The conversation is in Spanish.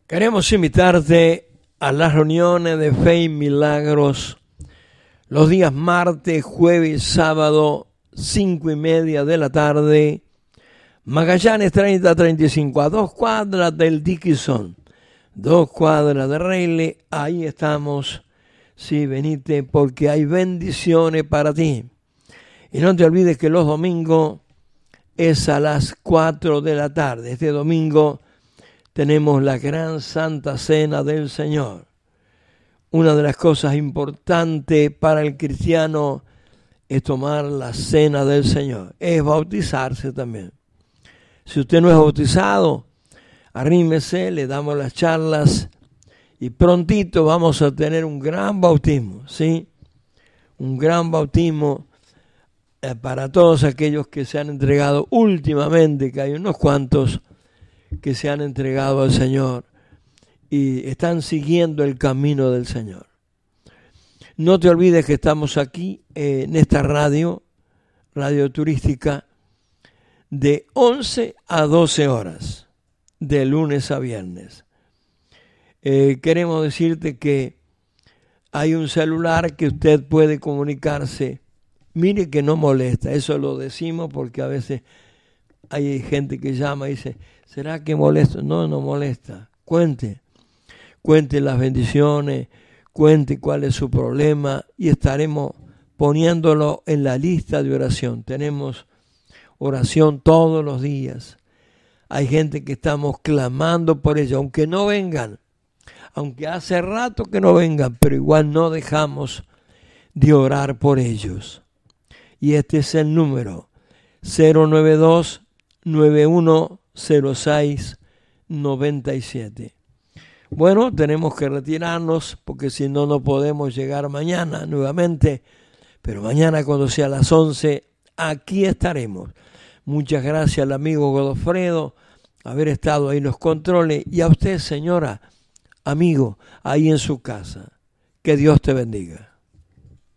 Queremos invitarte a las reuniones de Fe y Milagros los días martes, jueves y sábado, 5:30 de la tarde, Magallanes 3035, a 2 cuadras del Dickinson, 2 cuadras de Reilly. Ahí estamos. Sí, venite porque hay bendiciones para ti. Y no te olvides que los domingos es a las 4 de la tarde. Este domingo tenemos la gran Santa Cena del Señor. Una de las cosas importantes para el cristiano es tomar la cena del Señor. Es bautizarse también. Si usted no es bautizado, arrímese, le damos las charlas y prontito vamos a tener un gran bautismo, ¿sí? Un gran bautismo para todos aquellos que se han entregado últimamente, que hay unos cuantos que se han entregado al Señor y están siguiendo el camino del Señor. No te olvides que estamos aquí en esta radio turística, de 11 a 12 horas, de lunes a viernes. Queremos decirte que hay un celular que usted puede comunicarse. Mire que no molesta, eso lo decimos porque a veces hay gente que llama y dice, ¿será que molesta? No, no molesta. Cuente las bendiciones, cuente cuál es su problema y estaremos poniéndolo en la lista de oración. Tenemos oración todos los días. Hay gente que estamos clamando por ellos, aunque no vengan, aunque hace rato que no vengan, pero igual no dejamos de orar por ellos. Y este es el número 092-9106-97. Bueno, tenemos que retirarnos porque si no, no podemos llegar mañana nuevamente. Pero mañana cuando sea las 11, aquí estaremos. Muchas gracias al amigo Godofredo haber estado ahí en los controles. Y a usted, señora, amigo, ahí en su casa. Que Dios te bendiga.